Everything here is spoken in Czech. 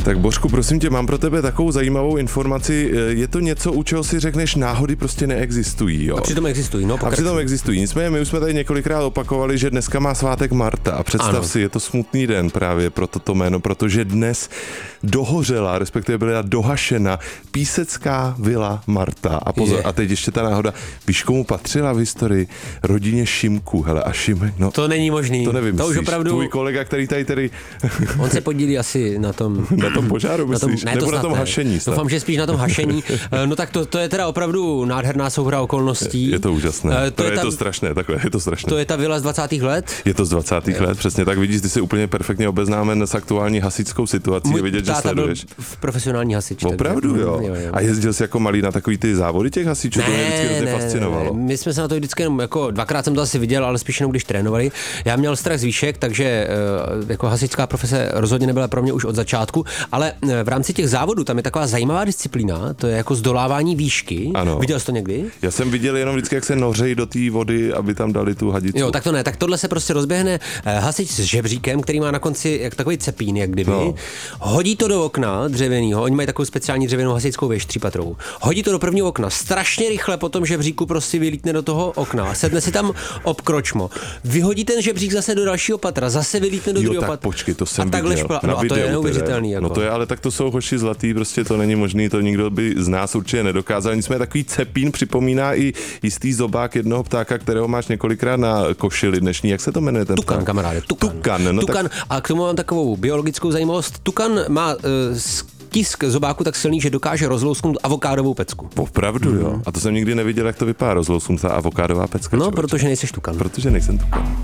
Tak Božku, prosím tě, mám pro tebe takovou zajímavou informaci. Je to něco, u čeho si řekneš, náhody prostě neexistují, jo? A přitom existují, no. A přitom existují. Nicméně my už jsme tady několikrát opakovali, že dneska má svátek Marta. A představ si, je to smutný den právě pro toto jméno, protože dnes dohořela, respektive byla dohašena Písecká vila Marta. A pozor, a teď ještě ta náhoda, víš, komu patřila v historii? Rodině Šimků, hele, a Šimek, no. To není možný. To nevím, to už opravdu... Tvůj kolega, který tady... On se podílí asi na tom... Na tom požáru, myslíš? Nebo na tom hašení snad. Doufám, že spíš na tom hašení. No tak to je teda opravdu nádherná souhra okolností. Je to úžasné. Je to strašné, takhle, je to strašné. To je ta vila z 20. let? Je to z 20. let, přesně tak. Vidíš, ty jsi úplně perfektně obeznámen s aktuální hasičskou situací. Můj vidět, že sleduješ. Byl profesionální hasič. Opravdu, jo. A jezdil jsi jako malý na takový ty závody těch hasičů? To mě vždycky hrozně fascinovalo. My jsme se na to vždycky jenom jako dvakrát jsem to asi viděl, ale spíš jenom když trénovali. Já měl strach z výšek, takže jako hasičská profese rozhodně nebyla pro mě už od začátku, ale v rámci těch závodů tam je taková zajímavá disciplína, to je jako zdolávání výšky. Ano. Viděl jsi to někdy? Já jsem viděl jenom vždycky, jak se nořejí do té vody, aby tam dali tu hadicu. Jo, tak to ne, tak tohle se prostě rozběhne hasič s žebříkem, který má na konci jak takový cepín, jak kdyby. No. Hodí to do okna dřevěného, oni mají takovou speciální dřevěnou hasičskou věž 3patrovou. Hodí to do prvního okna, strašně rychle po tom žebříku prostě vylítne do toho okna, sedne si tam obkročmo, vyhodí ten žebřík zase do dalšího patra, zase vylítne do druhého patra. Počkej, to jsem a takhle viděl. No, a to je neuvěřitelný. Jako. No to je, ale tak to jsou hoši zlatý, prostě to není možný, to nikdo by z nás určitě nedokázal. Nicméně takový cepín připomíná i jistý zobák jednoho ptáka, kterého máš několikrát na košili dnešní. Jak se to jmenuje ten tukan, pták? Kamaráde, tukan. No tukan. Tak... A k tomu mám takovou biologickou zajímavost. Tukan má tisk zobáku tak silný, že dokáže rozlousknout avokádovou pecku. Opravdu, jo. A to jsem nikdy neviděl, jak to vypadá rozlousknutá avokádová pecka. No, protože nejseš tukan. Protože nejsem tukan.